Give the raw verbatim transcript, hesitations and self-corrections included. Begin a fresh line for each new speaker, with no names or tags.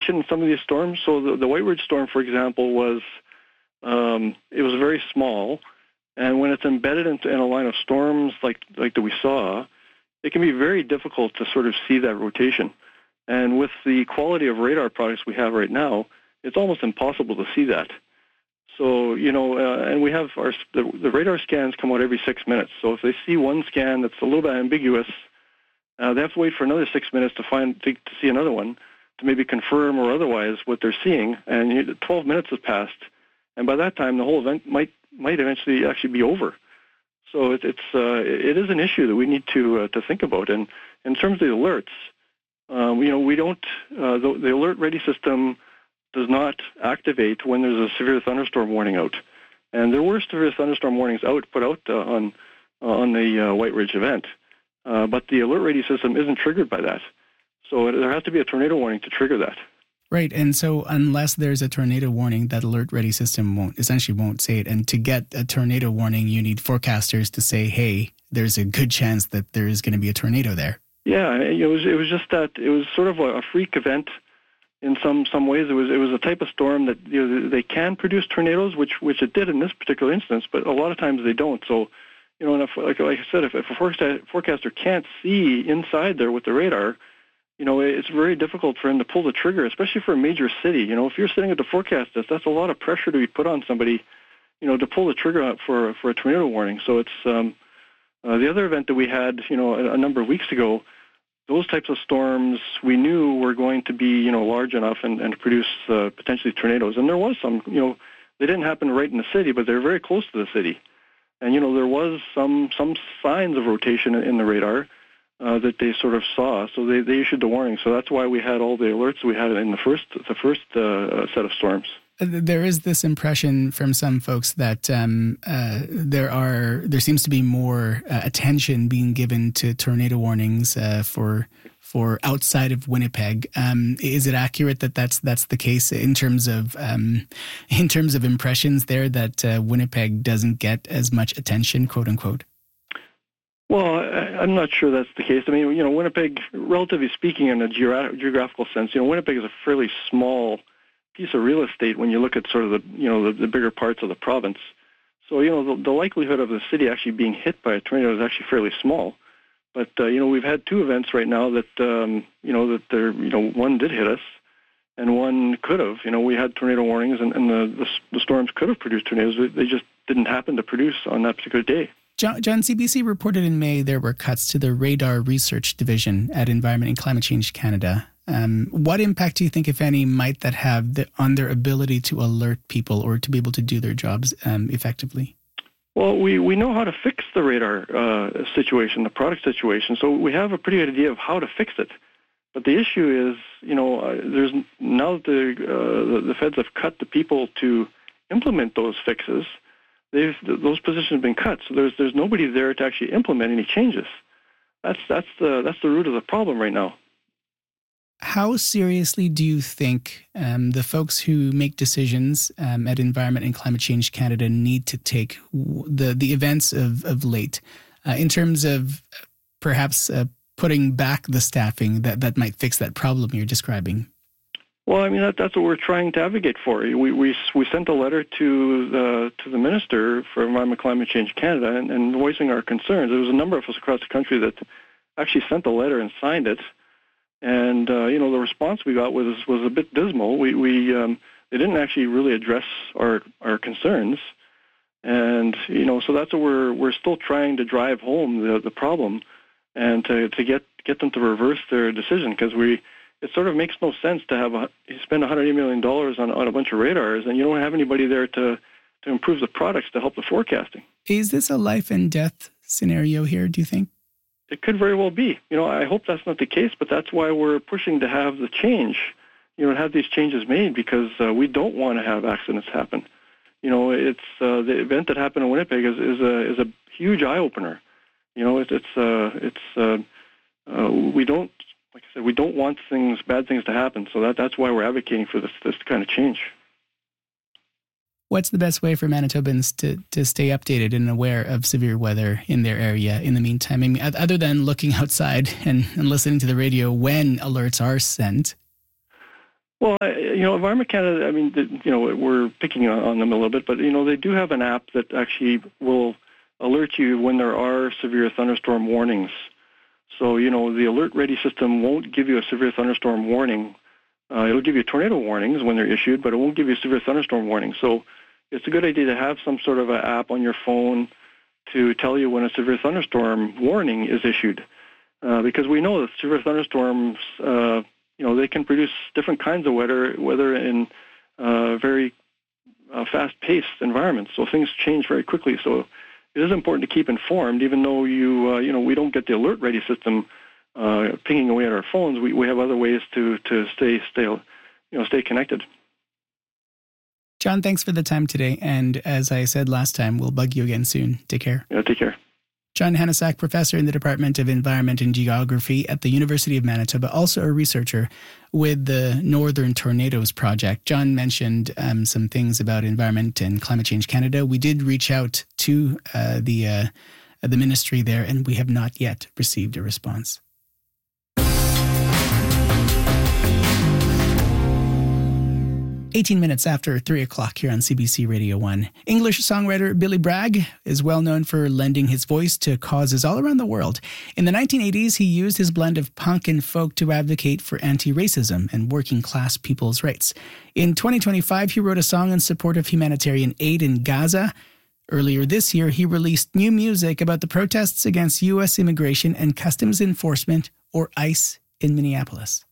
rotation in some of these storms. So the, the White Ridge storm, for example, was um, it was very small, and when it's embedded into, in a line of storms like like that we saw, it can be very difficult to sort of see that rotation. And with the quality of radar products we have right now, it's almost impossible to see that. So, you know, uh, and we have our the, the radar scans come out every six minutes. So if they see one scan that's a little bit ambiguous, uh, they have to wait for another six minutes to find to, to see another one to maybe confirm or otherwise what they're seeing. And you, twelve minutes has passed, and by that time the whole event might might eventually actually be over. So it, it's uh, it is an issue that we need to uh, to think about. And in terms of the alerts, um, you know, we don't uh, the, the alert ready system does not activate when there's a severe thunderstorm warning out. And there were severe thunderstorm warnings out put out uh, on uh, on the uh, White Ridge event, uh, but the alert ready system isn't triggered by that. So it, there has to be a tornado warning to trigger that.
Right, and so unless there's a tornado warning, that alert ready system won't essentially won't say it. And to get a tornado warning, you need forecasters to say, "Hey, there's a good chance that there is going to be a tornado there." Yeah,
it was it was just that it was sort of a, a freak event. In some, some ways, it was it was a type of storm that, you know, they can produce tornadoes, which which it did in this particular instance, but a lot of times they don't. So, you know, and if, like, like I said, if, if a forecaster, forecaster can't see inside there with the radar, you know, it's very difficult for him to pull the trigger, especially for a major city. You know, if you're sitting at the forecast desk, that's a lot of pressure to be put on somebody, you know, to pull the trigger out for for a tornado warning. So it's um, uh, the other event that we had, you know, a, a number of weeks ago. Those types of storms we knew were going to be, you know, large enough and, and produce uh, potentially tornadoes. And there was some, you know, they didn't happen right in the city, but they're very close to the city. And, you know, there was some some signs of rotation in the radar uh, that they sort of saw. So they, they issued the warning. So that's why we had all the alerts we had in the first the first uh, set of storms.
There is this impression from some folks that um, uh, there are there seems to be more uh, attention being given to tornado warnings uh, for for outside of Winnipeg. Um, is it accurate that that's that's the case in terms of um, in terms of impressions there that uh, Winnipeg doesn't get as much attention, quote unquote?
Well, I, I'm not sure that's the case. I mean, you know, Winnipeg, relatively speaking, in a geora- geographical sense, you know, Winnipeg is a fairly small piece of real estate when you look at sort of the, you know, the, the bigger parts of the province. So, you know, the, the likelihood of the city actually being hit by a tornado is actually fairly small. But, uh, you know, we've had two events right now that, um, you know, that there, you know, one did hit us and one could have. You know, we had tornado warnings and, and the, the, the storms could have produced tornadoes. They just didn't happen to produce on that particular day.
John, John, C B C reported in May there were cuts to the radar research division at Environment and Climate Change Canada. Um, what impact do you think, if any, might that have the, on their ability to alert people or to be able to do their jobs um, effectively?
Well, we, we know how to fix the radar uh, situation, the product situation, so we have a pretty good idea of how to fix it. But the issue is, you know, uh, there's now that the, uh, the the feds have cut the people to implement those fixes. They've those positions have been cut, so there's there's nobody there to actually implement any changes. That's that's the that's the root of the problem right now.
How seriously do you think um, the folks who make decisions um, at Environment and Climate Change Canada need to take the the events of, of late uh, in terms of perhaps uh, putting back the staffing that, that might fix that problem you're describing?
Well, I mean, that, that's what we're trying to advocate for. We we we sent a letter to the to the Minister for Environment and Climate Change Canada and, and voicing our concerns. There was a number of us across the country that actually sent the letter and signed it. And, uh, you know, the response we got was was a bit dismal. We, we um, they didn't actually really address our, our concerns. And, you know, so that's what we're we're still trying to drive home the, the problem and to, to get, get them to reverse their decision, because we it sort of makes no sense to have a, you spend one hundred eighty million dollars on, on a bunch of radars and you don't have anybody there to, to improve the products to help the forecasting.
Is this a life and death scenario here, do you think?
It could very well be. You know, I hope that's not the case, but that's why we're pushing to have the change, you know, have these changes made, because uh, we don't want to have accidents happen. You know, it's uh, the event that happened in Winnipeg is, is a is a huge eye opener. You know, it's it's uh, it's uh, uh, we don't like I said we don't want things bad things to happen. So that that's why we're advocating for this this kind of change.
What's the best way for Manitobans to, to stay updated and aware of severe weather in their area in the meantime? I mean, other than looking outside and, and listening to the radio when alerts are sent?
Well, I, you know, Environment Canada, I mean, the, you know, we're picking on, on them a little bit, but, you know, they do have an app that actually will alert you when there are severe thunderstorm warnings. So, you know, the Alert Ready system won't give you a severe thunderstorm warning. Uh, it'll give you tornado warnings when they're issued, but it won't give you a severe thunderstorm warning. So it's a good idea to have some sort of an app on your phone to tell you when a severe thunderstorm warning is issued. Uh, because we know that severe thunderstorms, uh, you know, they can produce different kinds of weather, weather in uh, very uh, fast-paced environments. So things change very quickly. So it is important to keep informed, even though you, uh, you know, we don't get the Alert Ready system uh, pinging away at our phones. We, we have other ways to to stay, stay, you know, stay connected.
John, thanks for the time today. And as I said last time, we'll bug you again soon. Take care.
Yeah, take care.
John Hanasak, professor in the Department of Environment and Geography at the University of Manitoba, also a researcher with the Northern Tornadoes Project. John mentioned um, some things about Environment and Climate Change Canada. We did reach out to uh, the uh, the ministry there, and we have not yet received a response. eighteen minutes after three o'clock here on C B C Radio one. English songwriter Billy Bragg is well known for lending his voice to causes all around the world. In the nineteen eighties, he used his blend of punk and folk to advocate for anti-racism and working class people's rights. In twenty twenty-five, he wrote a song in support of humanitarian aid in Gaza. Earlier this year, he released new music about the protests against U S immigration and customs enforcement, or ICE, in Minneapolis.